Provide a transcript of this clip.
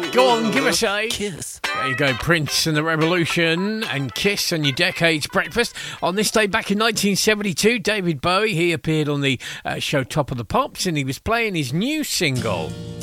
Go on, give us a kiss. There you go, Prince and the Revolution and Kiss on your Decades Breakfast. On this day back in 1972, David Bowie, he appeared on the show Top of the Pops and he was playing his new single.